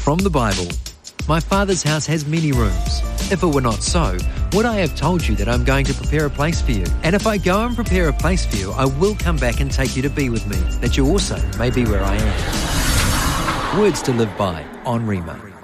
From the Bible. My Father's house has many rooms. If it were not so, would I have told you that I'm going to prepare a place for you? And if I go and prepare a place for you, I will come back and take you to be with me, that you also may be where I am. Words to live by on Rhema.